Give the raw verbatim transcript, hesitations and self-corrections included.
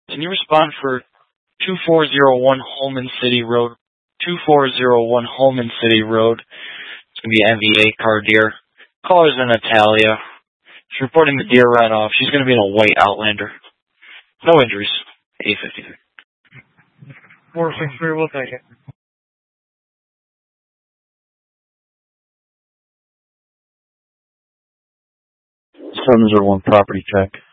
Can you respond for two four zero one Holman City Road? two four zero one Holman City Road. It's going to be an M V A car, deer. Caller's in Natalia. She's reporting the deer ran off. She's going to be in a white Outlander. No injuries. eight fifty-three. four six three, we'll take it. seven zero one property check.